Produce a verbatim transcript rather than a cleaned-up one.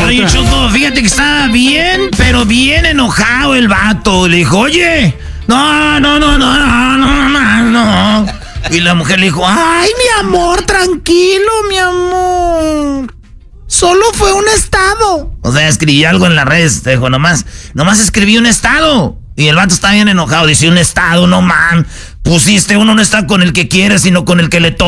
Oye, Choco, fíjate que estaba bien, pero bien enojado el vato. Le dijo, oye, no, no, no, no, no, no, no, no. Y la mujer le dijo, ay, mi amor, tranquilo, mi amor. Solo fue un estado. O sea, escribí algo en las redes, te dijo, nomás, nomás escribí un estado. Y el vato está bien enojado, dice, un estado, no man. Pusiste uno no está con el que quieres, sino con el que le toca.